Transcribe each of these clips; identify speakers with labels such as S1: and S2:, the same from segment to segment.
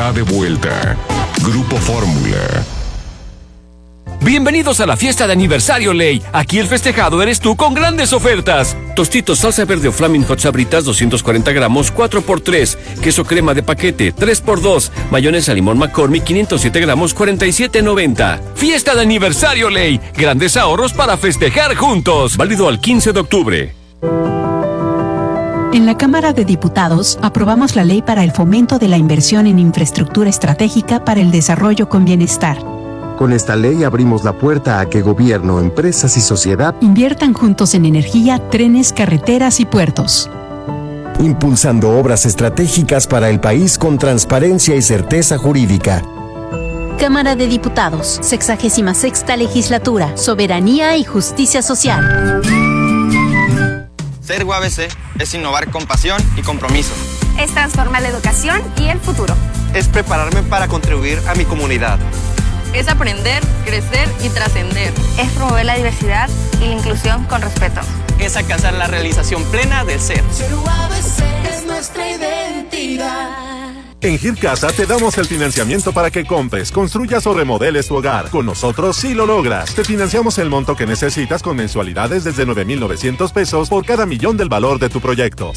S1: está de vuelta. Grupo Fórmula.
S2: Bienvenidos a la fiesta de aniversario Ley. Aquí el festejado eres tú con grandes ofertas. Tostitos salsa verde o Flaming Hot Sabritas 240 gramos 4x3. Queso crema de paquete 3x2. Mayonesa limón McCormick 507 gramos 47.90. Fiesta de aniversario Ley. Grandes ahorros para festejar juntos. Válido al 15 de octubre.
S3: En la Cámara de Diputados aprobamos la ley para el fomento de la inversión en infraestructura estratégica para el desarrollo con bienestar.
S4: Con esta ley abrimos la puerta a que gobierno, empresas y sociedad
S3: inviertan juntos en energía, trenes, carreteras y puertos.
S5: Impulsando obras estratégicas para el país con transparencia y certeza jurídica.
S6: Cámara de Diputados, 66ª Legislatura, Soberanía y Justicia Social.
S7: Ser UABC es innovar con pasión y compromiso.
S8: Es transformar la educación y el futuro.
S9: Es prepararme para contribuir a mi comunidad.
S10: Es aprender, crecer y trascender.
S8: Es promover la diversidad y la inclusión con respeto.
S9: Es alcanzar la realización plena del ser.
S11: Ser UABC es nuestra identidad.
S12: En Gircasa te damos el financiamiento para que compres, construyas o remodeles tu hogar. Con nosotros sí lo logras. Te financiamos el monto que necesitas con mensualidades desde 9,900 pesos por cada millón del valor de tu proyecto.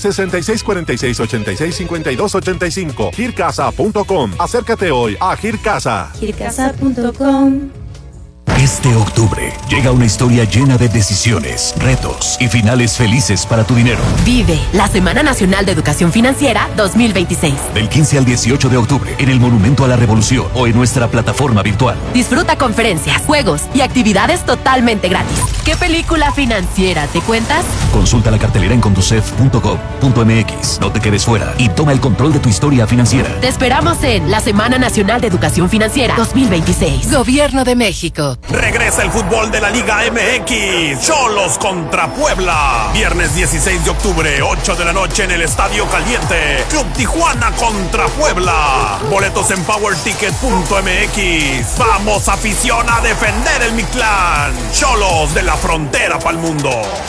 S12: 6646865285. Gircasa.com. Acércate hoy a Gircasa.
S11: Gircasa.com.
S13: Este octubre llega una historia llena de decisiones, retos y finales felices para tu dinero.
S14: Vive la Semana Nacional de Educación Financiera 2026.
S13: Del 15 al 18 de octubre en el Monumento a la Revolución o en nuestra plataforma virtual.
S14: Disfruta conferencias, juegos y actividades totalmente gratis. ¿Qué película financiera te cuentas?
S13: Consulta la cartelera en conducef.gov.mx. No te quedes fuera y toma el control de tu historia financiera.
S14: Te esperamos en la Semana Nacional de Educación Financiera 2026. Gobierno de México.
S15: Regresa el fútbol de la Liga MX. Cholos contra Puebla. Viernes 16 de octubre, 8 de la noche en el Estadio Caliente. Club Tijuana contra Puebla. Boletos en powerticket.mx. Vamos, afición, a defender el Mictlán. Cholos de la frontera pa'l mundo.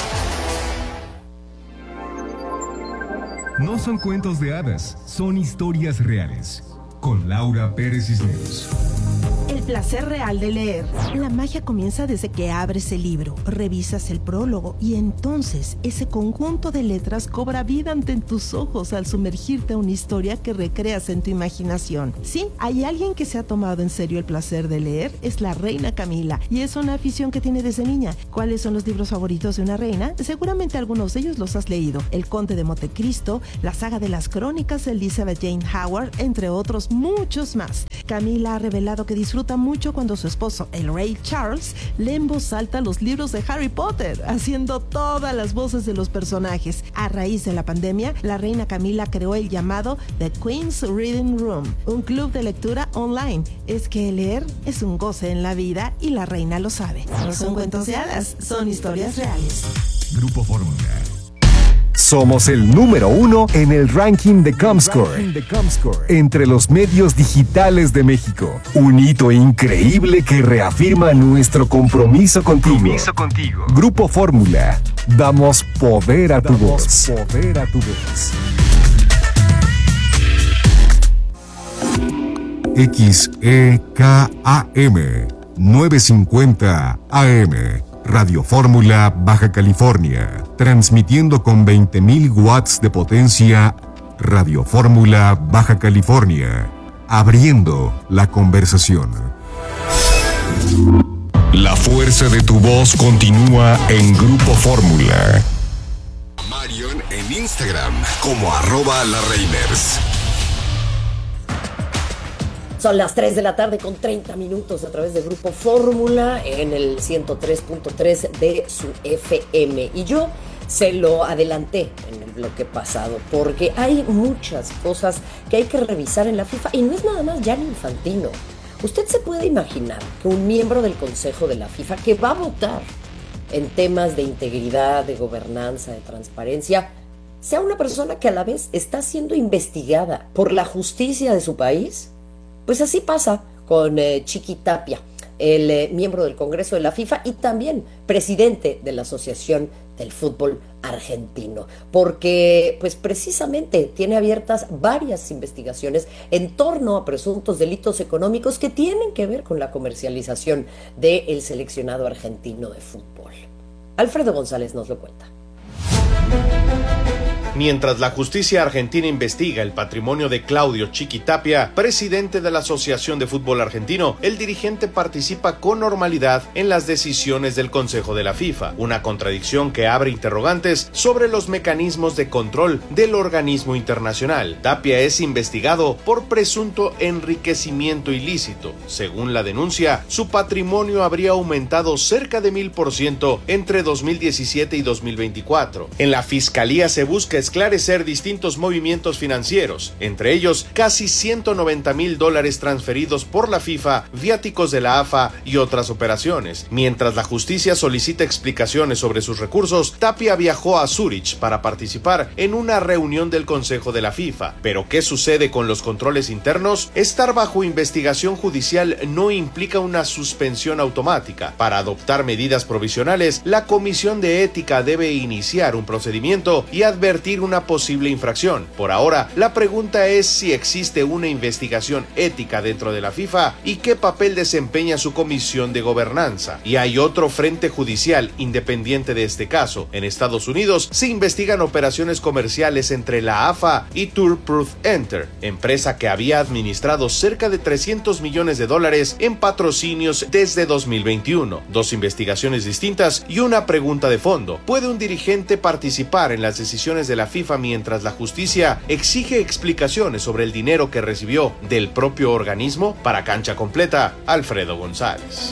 S16: No son cuentos de hadas, son historias reales. Con Laura Pérez Cisneros.
S17: El placer real de leer. La magia comienza desde que abres el libro, revisas el prólogo y entonces ese conjunto de letras cobra vida ante tus ojos al sumergirte a una historia que recreas en tu imaginación. Sí, hay alguien que se ha tomado en serio el placer de leer, es la reina Camila, y es una afición que tiene desde niña. ¿Cuáles son los libros favoritos de una reina? Seguramente algunos de ellos los has leído. El Conde de Montecristo, la saga de las crónicas de Elizabeth Jane Howard, entre otros muchos más. Camila ha revelado que disfruta mucho cuando su esposo, el rey Charles, lee en voz alta los libros de Harry Potter, haciendo todas las voces de los personajes. A raíz de la pandemia, la reina Camila creó el llamado The Queen's Reading Room, un club de lectura online. Es que leer es un goce en la vida y la reina lo sabe. No son cuentos de hadas, son historias reales.
S16: Grupo Fórmula.
S5: Somos el número 1 en el ranking de Comscore entre los medios digitales de México. Un hito increíble que reafirma nuestro compromiso contigo. Grupo Fórmula. Damos poder a tu voz.
S18: XEKAM 950 AM. Radio Fórmula, Baja California, transmitiendo con 20,000 watts de potencia. Radio Fórmula, Baja California, abriendo la conversación.
S1: La fuerza de tu voz continúa en Grupo Fórmula.
S18: Marion en Instagram como @LaReimers.
S19: Son las 3 de la tarde con 30 minutos a través de Grupo Fórmula en el 103.3 de su FM. Y yo se lo adelanté en el bloque pasado porque hay muchas cosas que hay que revisar en la FIFA y no es nada más Gianni Infantino. Usted se puede imaginar que un miembro del Consejo de la FIFA que va a votar en temas de integridad, de gobernanza, de transparencia, sea una persona que a la vez está siendo investigada por la justicia de su país. Pues así pasa con Chiqui Tapia, el miembro del Congreso de la FIFA y también presidente de la Asociación del fútbol argentino, porque pues precisamente tiene abiertas varias investigaciones en torno a presuntos delitos económicos que tienen que ver con la comercialización del seleccionado argentino de fútbol. Alfredo González nos lo cuenta.
S20: Mientras la justicia argentina investiga el patrimonio de Claudio Chiqui Tapia, presidente de la Asociación de Fútbol Argentino, el dirigente participa con normalidad en las decisiones del Consejo de la FIFA, una contradicción que abre interrogantes sobre los mecanismos de control del organismo internacional. Tapia es investigado por presunto enriquecimiento ilícito. Según la denuncia, su patrimonio habría aumentado cerca de 1000% entre 2017 y 2024. En la fiscalía se busca esclarecer distintos movimientos financieros, entre ellos casi $190,000 transferidos por la FIFA, viáticos de la AFA y otras operaciones. Mientras la justicia solicita explicaciones sobre sus recursos, Tapia viajó a Zúrich para participar en una reunión del Consejo de la FIFA. ¿Pero qué sucede con los controles internos? Estar bajo investigación judicial no implica una suspensión automática. Para adoptar medidas provisionales, la Comisión de Ética debe iniciar un procedimiento y advertir una posible infracción. Por ahora, la pregunta es si existe una investigación ética dentro de la FIFA y qué papel desempeña su comisión de gobernanza. Y hay otro frente judicial independiente de este caso. En Estados Unidos se investigan operaciones comerciales entre la AFA y Tour Proof Enter, empresa que había administrado cerca de $300 millones en patrocinios desde 2021. Dos investigaciones distintas y una pregunta de fondo. ¿Puede un dirigente participar en las decisiones de la FIFA mientras la justicia exige explicaciones sobre el dinero que recibió del propio organismo? Para Cancha Completa, Alfredo González.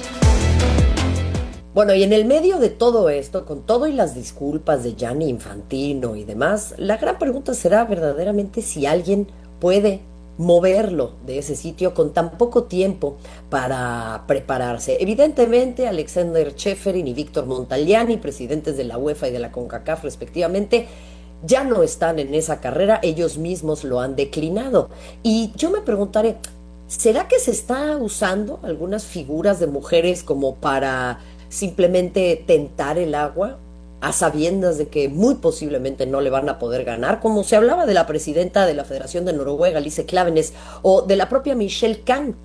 S19: Bueno, y en el medio de todo esto, con todo y las disculpas de Gianni Infantino y demás, la gran pregunta será verdaderamente si alguien puede moverlo de ese sitio con tan poco tiempo para prepararse. Evidentemente, Alexander Ceferin y Víctor Montagliani, presidentes de la UEFA y de la CONCACAF respectivamente, ya no están en esa carrera, ellos mismos lo han declinado. Y yo me preguntaré, ¿será que se está usando algunas figuras de mujeres como para simplemente tentar el agua, a sabiendas de que muy posiblemente no le van a poder ganar? Como se hablaba de la presidenta de la Federación de Noruega, Lise Klaveness, o de la propia Michelle Kahn,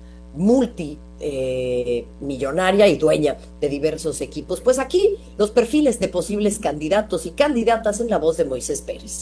S19: millonaria y dueña de diversos equipos. Pues aquí los perfiles de posibles candidatos y candidatas en la voz de Moisés Pérez.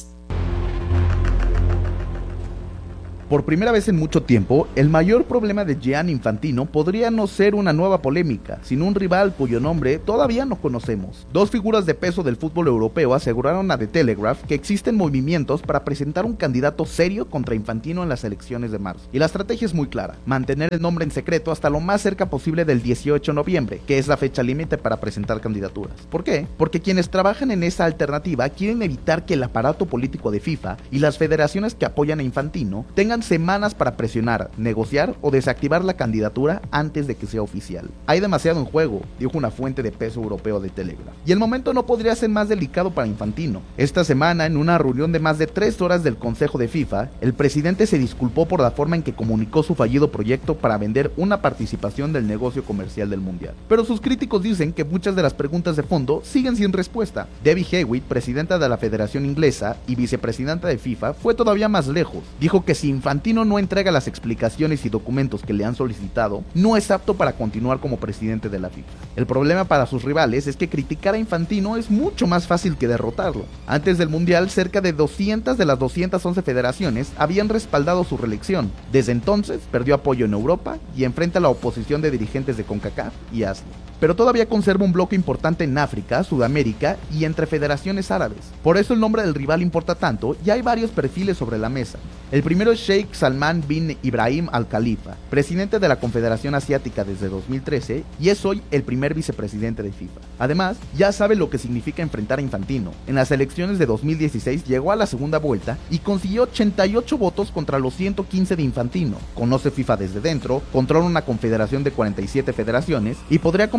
S21: Por primera vez en mucho tiempo, el mayor problema de Gianni Infantino podría no ser una nueva polémica, sino un rival cuyo nombre todavía no conocemos. Dos figuras de peso del fútbol europeo aseguraron a The Telegraph que existen movimientos para presentar un candidato serio contra Infantino en las elecciones de marzo. Y la estrategia es muy clara: mantener el nombre en secreto hasta lo más cerca posible del 18 de noviembre, que es la fecha límite para presentar candidaturas. ¿Por qué? Porque quienes trabajan en esa alternativa quieren evitar que el aparato político de FIFA y las federaciones que apoyan a Infantino tengan semanas para presionar, negociar o desactivar la candidatura antes de que sea oficial. Hay demasiado en juego, dijo una fuente de peso europeo de Telegraph. Y el momento no podría ser más delicado para Infantino. Esta semana, en una reunión de más de 3 horas del Consejo de FIFA, el presidente se disculpó por la forma en que comunicó su fallido proyecto para vender una participación del negocio comercial del Mundial. Pero sus críticos dicen que muchas de las preguntas de fondo siguen sin respuesta. Debbie Hewitt, presidenta de la Federación Inglesa y vicepresidenta de FIFA, fue todavía más lejos. Dijo que si Infantino no entrega las explicaciones y documentos que le han solicitado, no es apto para continuar como presidente de la FIFA. El problema para sus rivales es que criticar a Infantino es mucho más fácil que derrotarlo. Antes del Mundial, cerca de 200 de las 211 federaciones habían respaldado su reelección. Desde entonces, perdió apoyo en Europa y enfrenta a la oposición de dirigentes de CONCACAF y Asia. Pero todavía conserva un bloque importante en África, Sudamérica y entre federaciones árabes. Por eso el nombre del rival importa tanto y hay varios perfiles sobre la mesa. El primero es Sheikh Salman bin Ibrahim Al Khalifa, presidente de la Confederación Asiática desde 2013 y es hoy el primer vicepresidente de FIFA. Además, ya sabe lo que significa enfrentar a Infantino. En las elecciones de 2016 llegó a la segunda vuelta y consiguió 88 votos contra los 115 de Infantino. Conoce FIFA desde dentro, controla una confederación de 47 federaciones y podría competir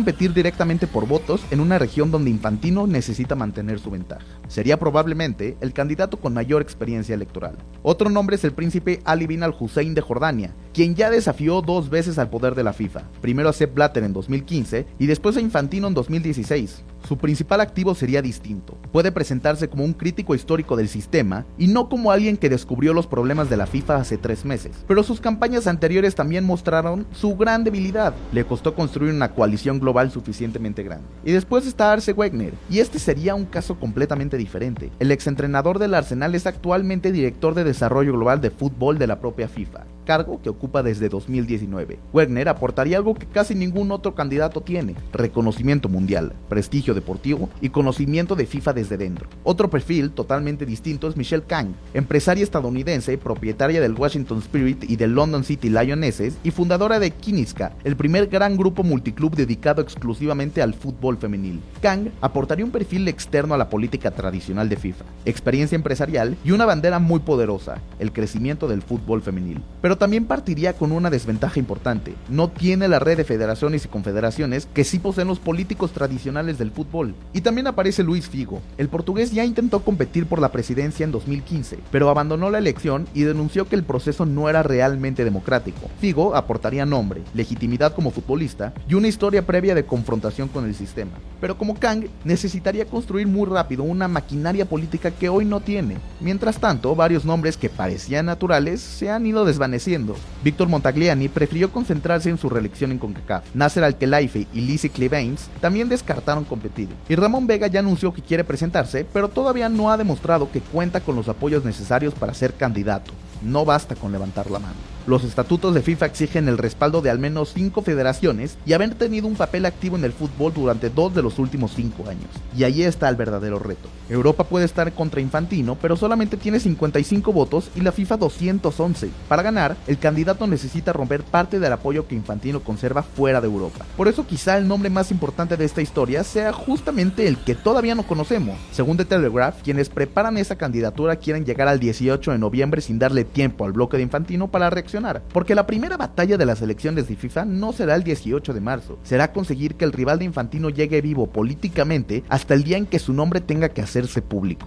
S21: competir directamente por votos en una región donde Infantino necesita mantener su ventaja. Sería probablemente el candidato con mayor experiencia electoral. Otro nombre es el príncipe Ali bin al-Hussein de Jordania, quien ya desafió 2 veces al poder de la FIFA, primero a Sepp Blatter en 2015 y después a Infantino en 2016. Su principal activo sería distinto. Puede presentarse como un crítico histórico del sistema y no como alguien que descubrió los problemas de la FIFA hace 3 meses. Pero sus campañas anteriores también mostraron su gran debilidad. Le costó construir una coalición global suficientemente grande. Y después está Arsene Wenger, y este sería un caso completamente diferente. El exentrenador del Arsenal es actualmente director de desarrollo global de fútbol de la propia FIFA, cargo que ocupa desde 2019. Wenger aportaría algo que casi ningún otro candidato tiene: reconocimiento mundial, prestigio deportivo y conocimiento de FIFA desde dentro. Otro perfil totalmente distinto es Michelle Kang, empresaria estadounidense, propietaria del Washington Spirit y del London City Lionesses y fundadora de Kinniska, el primer gran grupo multiclub dedicado exclusivamente al fútbol femenil. Kang aportaría un perfil externo a la política tradicional de FIFA, experiencia empresarial y una bandera muy poderosa: el crecimiento del fútbol femenil. Pero también partiría con una desventaja importante: no tiene la red de federaciones y confederaciones que sí poseen los políticos tradicionales del fútbol. Y también aparece Luis Figo. El portugués ya intentó competir por la presidencia en 2015, pero abandonó la elección y denunció que el proceso no era realmente democrático. Figo aportaría nombre, legitimidad como futbolista y una historia previa de confrontación con el sistema. Pero como Kang, necesitaría construir muy rápido una maquinaria política que hoy no tiene. Mientras tanto, varios nombres que parecían naturales se han ido desvaneciendo. Víctor Montagliani prefirió concentrarse en su reelección en CONCACAF. Nasser Al-Khelaifi y Lizzie Clebanes también descartaron competir. Y Ramón Vega ya anunció que quiere presentarse, pero todavía no ha demostrado que cuenta con los apoyos necesarios para ser candidato. No basta con levantar la mano. Los estatutos de FIFA exigen el respaldo de al menos 5 federaciones y haber tenido un papel activo en el fútbol durante 2 de los últimos 5 años. Y ahí está el verdadero reto. Europa puede estar contra Infantino, pero solamente tiene 55 votos y la FIFA 211. Para ganar, el candidato necesita romper parte del apoyo que Infantino conserva fuera de Europa. Por eso quizá el nombre más importante de esta historia sea justamente el que todavía no conocemos. Según The Telegraph, quienes preparan esa candidatura quieren llegar al 18 de noviembre sin darle tiempo al bloque de Infantino para reaccionar, porque la primera batalla de las elecciones de FIFA no será el 18 de marzo, será conseguir que el rival de Infantino llegue vivo políticamente hasta el día en que su nombre tenga que hacerse público.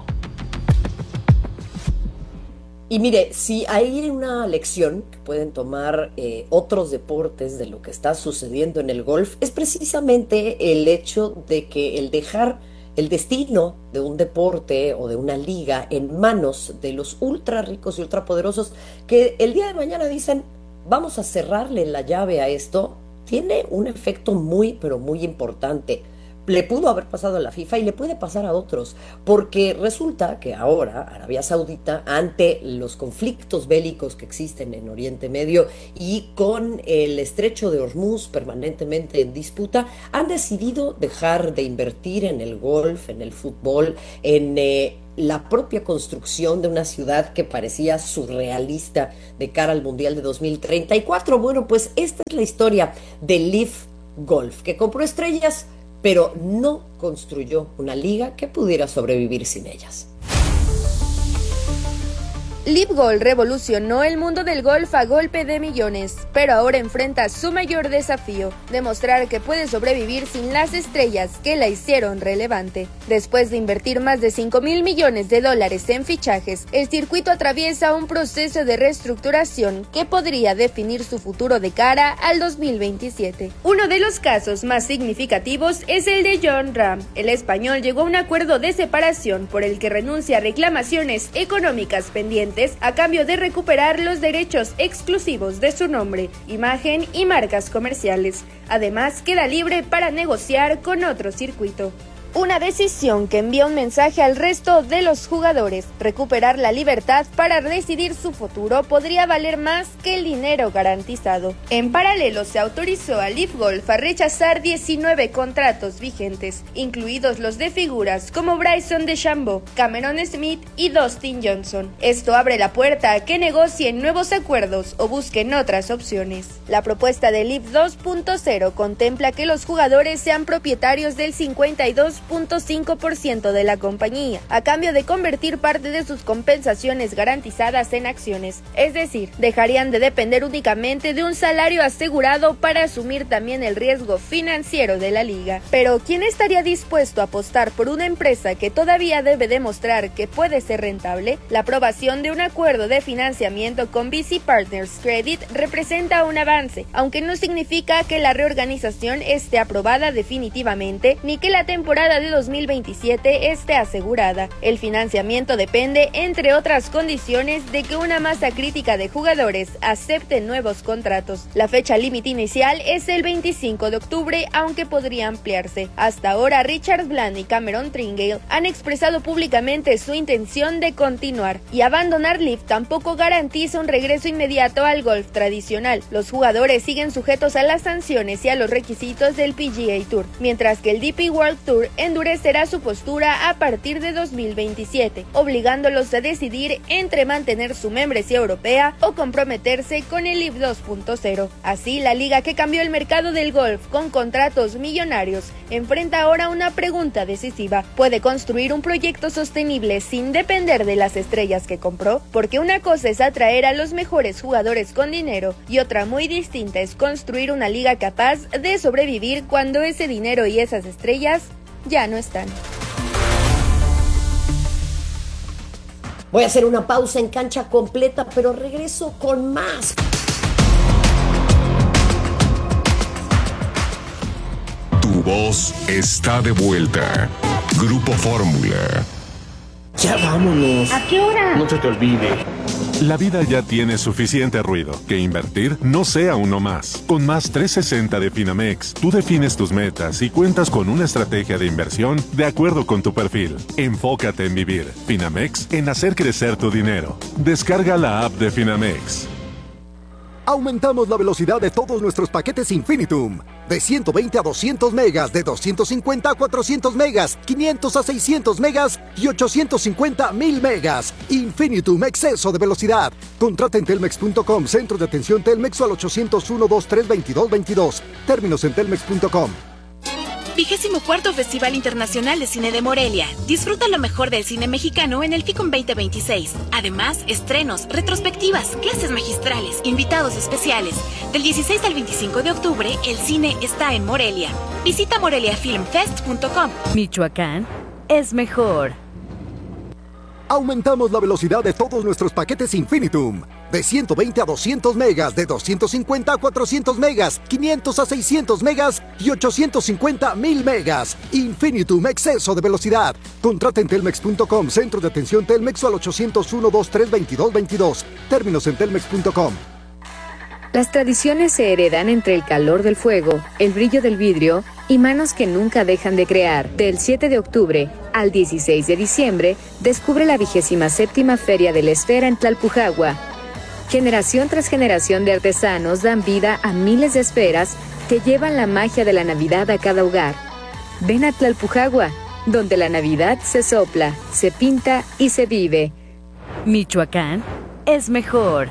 S19: Y mire, si hay una lección que pueden tomar otros deportes de lo que está sucediendo en el golf, es precisamente el hecho de que el dejar el destino de un deporte o de una liga en manos de los ultra ricos y ultra poderosos que el día de mañana dicen vamos a cerrarle la llave a esto, tiene un efecto muy pero muy importante. Le pudo haber pasado a la FIFA y le puede pasar a otros, porque resulta que ahora Arabia Saudita, ante los conflictos bélicos que existen en Oriente Medio y con el estrecho de Hormuz permanentemente en disputa, han decidido dejar de invertir en el golf, en el fútbol, en la propia construcción de una ciudad que parecía surrealista de cara al Mundial de 2034. Bueno, pues esta es la historia de LIV Golf, que compró estrellas pero no construyó una liga que pudiera sobrevivir sin ellas.
S2: LIV Golf revolucionó el mundo del golf a golpe de millones, pero ahora enfrenta su mayor desafío: demostrar que puede sobrevivir sin las estrellas que la hicieron relevante. Después de invertir más de $5,000 millones en fichajes, el circuito atraviesa un proceso de reestructuración que podría definir su futuro de cara al 2027. Uno de los casos más significativos es el de Jon Rahm. El español llegó a un acuerdo de separación por el que renuncia a reclamaciones económicas pendientes a cambio de recuperar los derechos exclusivos de su nombre, imagen y marcas comerciales. Además, queda libre para negociar con otro circuito. Una decisión que envía un mensaje al resto de los jugadores. Recuperar la libertad para decidir su futuro podría valer más que el dinero garantizado. En paralelo, se autorizó a LIV Golf a rechazar 19 contratos vigentes, incluidos los de figuras como Bryson DeChambeau, Cameron Smith y Dustin Johnson. Esto abre la puerta a que negocien nuevos acuerdos o busquen otras opciones. La propuesta de LIV 2.0 contempla que los jugadores sean propietarios del 52% 2.5% de la compañía, a cambio de convertir parte de sus compensaciones garantizadas en acciones. Es decir, dejarían de depender únicamente de un salario asegurado para asumir también el riesgo financiero de la liga. Pero ¿quién estaría dispuesto a apostar por una empresa que todavía debe demostrar que puede ser rentable? La aprobación de un acuerdo de financiamiento con BC Partners Credit representa un avance, aunque no significa que la reorganización esté aprobada definitivamente ni que la temporada de 2027 esté asegurada. El financiamiento depende, entre otras condiciones, de que una masa crítica de jugadores acepte nuevos contratos. La fecha límite inicial es el 25 de octubre, aunque podría ampliarse. Hasta ahora, Richard Bland y Cameron Tringale han expresado públicamente su intención de continuar, y abandonar LIV tampoco garantiza un regreso inmediato al golf tradicional. Los jugadores siguen sujetos a las sanciones y a los requisitos del PGA Tour, mientras que el DP World Tour endurecerá su postura a partir de 2027, obligándolos a decidir entre mantener su membresía europea o comprometerse con el LIV 2.0. Así, la liga que cambió el mercado del golf con contratos millonarios enfrenta ahora una pregunta decisiva. ¿Puede construir un proyecto sostenible sin depender de las estrellas que compró? Porque una cosa es atraer a los mejores jugadores con dinero y otra muy distinta es construir una liga capaz de sobrevivir cuando ese dinero y esas estrellas ya no están.
S19: Voy a hacer una pausa en Cancha Completa, pero regreso con más.
S1: Tu voz está de vuelta. Grupo Fórmula.
S4: Ya vámonos.
S22: ¿A qué hora?
S4: No se te olvide.
S12: La vida ya tiene suficiente ruido. Que invertir no sea uno más. Con Más 360 de Finamex, tú defines tus metas y cuentas con una estrategia de inversión de acuerdo con tu perfil. Enfócate en vivir. Finamex, en hacer crecer tu dinero. Descarga la app de Finamex.
S23: Aumentamos la velocidad de todos nuestros paquetes Infinitum. De 120 a 200 megas, de 250 a 400 megas, 500 a 600 megas y 850 a 1000 megas. Infinitum, exceso de velocidad. Contrata en telmex.com, centro de atención Telmex o al 801-223-2222. Términos en telmex.com.
S24: 24º Festival Internacional de Cine de Morelia. Disfruta lo mejor del cine mexicano en el FICOM 2026. Además, estrenos, retrospectivas, clases magistrales, invitados especiales. Del 16 al 25 de octubre, el cine está en Morelia. Visita moreliafilmfest.com.
S25: Michoacán es mejor.
S23: Aumentamos la velocidad de todos nuestros paquetes Infinitum. De 120 a 200 megas, de 250 a 400 megas, 500 a 600 megas y 850 a 1000 megas. Infinitum, exceso de velocidad. Contrata en telmex.com, centro de atención Telmex o al 801-223-2222. Términos en telmex.com.
S25: Las tradiciones se heredan entre el calor del fuego, el brillo del vidrio y manos que nunca dejan de crear. Del 7 de octubre al 16 de diciembre, descubre la 27ª Feria de la Esfera en Tlalpujagua. Generación tras generación de artesanos dan vida a miles de esferas que llevan la magia de la Navidad a cada hogar. Ven a Tlalpujagua, donde la Navidad se sopla, se pinta y se vive. Michoacán es mejor.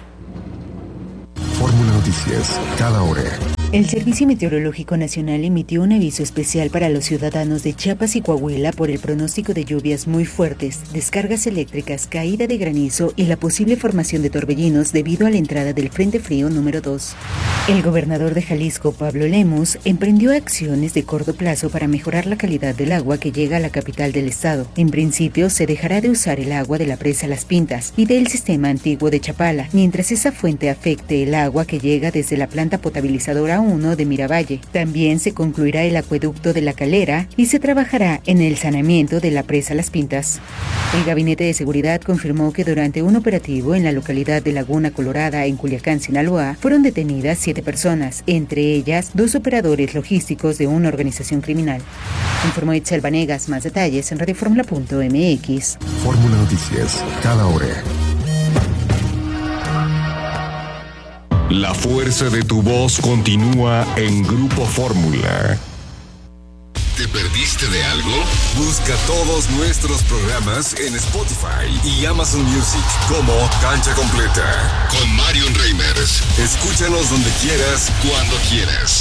S18: Fórmula Noticias, cada hora.
S3: El Servicio Meteorológico Nacional emitió un aviso especial para los ciudadanos de Chiapas y Coahuila por el pronóstico de lluvias muy fuertes, descargas eléctricas, caída de granizo y la posible formación de torbellinos debido a la entrada del Frente Frío número 2. El gobernador de Jalisco, Pablo Lemus, emprendió acciones de corto plazo para mejorar la calidad del agua que llega a la capital del estado. En principio, se dejará de usar el agua de la presa Las Pintas y del sistema antiguo de Chapala, mientras esa fuente afecte el agua que llega desde la planta potabilizadora 1 de Miravalle. También se concluirá el acueducto de La Calera y se trabajará en el saneamiento de la presa Las Pintas. El Gabinete de Seguridad confirmó que durante un operativo en la localidad de Laguna Colorada, en Culiacán, Sinaloa, fueron detenidas 7 personas, entre ellas 2 operadores logísticos de una organización criminal. Informó Itzel Vanegas. Más detalles en radioformula.mx.
S18: Fórmula Noticias, cada hora.
S1: La fuerza de tu voz continúa en Grupo Fórmula.
S18: ¿Te perdiste de algo? Busca todos nuestros programas en Spotify y Amazon Music como Cancha Completa con Marion Reimers. Escúchanos donde quieras, cuando quieras.